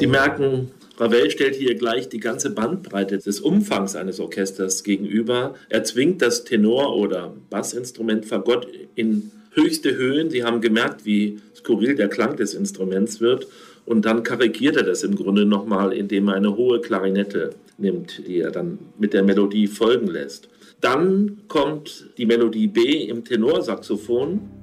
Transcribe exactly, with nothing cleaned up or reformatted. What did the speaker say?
Sie merken, Ravel stellt hier gleich die ganze Bandbreite des Umfangs eines Orchesters gegenüber. Er zwingt das Tenor- oder Bassinstrument Fagott in höchste Höhen. Sie haben gemerkt, wie skurril der Klang des Instruments wird. Und dann karikiert er das im Grunde nochmal, indem er eine hohe Klarinette nimmt, die er dann mit der Melodie folgen lässt. Dann kommt die Melodie B im Tenorsaxophon.